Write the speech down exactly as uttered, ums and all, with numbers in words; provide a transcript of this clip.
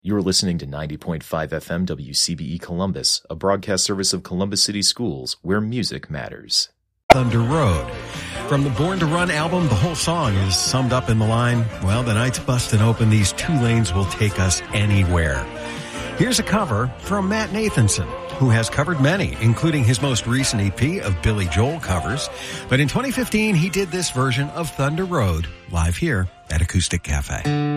You're listening to ninety point five F M W C B E Columbus, a broadcast service of Columbus City Schools, where music matters. Thunder Road. From the Born to Run album, the whole song is summed up in the line, well, the night's busted open, these two lanes will take us anywhere. Here's a cover from Matt Nathanson, who has covered many, including his most recent E P of Billy Joel covers. But in twenty fifteen, he did this version of Thunder Road live here at Acoustic Cafe.